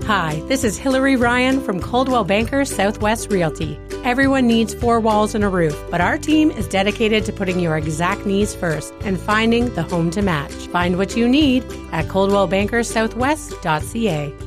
Hi, this is Hillary Ryan from Coldwell Banker Southwest Realty. Everyone needs 4 walls and a roof, but our team is dedicated to putting your exact needs first and finding the home to match. Find what you need at coldwellbankersouthwest.ca.